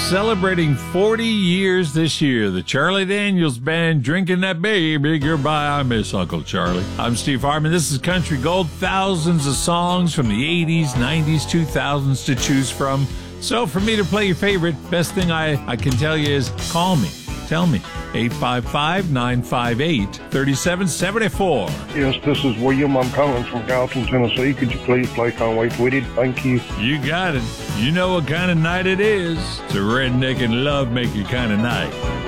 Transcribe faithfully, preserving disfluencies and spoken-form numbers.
celebrating forty years this year. The Charlie Daniels Band, Drinking That Baby Goodbye. I miss Uncle Charlie. I'm Steve Hartman. This is Country Gold. Thousands of songs from the eighties, nineties, two thousands to choose from. So for me to play your favorite, best thing I, I can tell you is call me. Tell me. eight five five, nine five eight, three seven seven four. Yes, this is William. I'm calling from Gallatin, Tennessee. Could you please play Conway Twitty? Thank you. You got it. You know what kind of night it is. It's a redneck and love maker kind of night.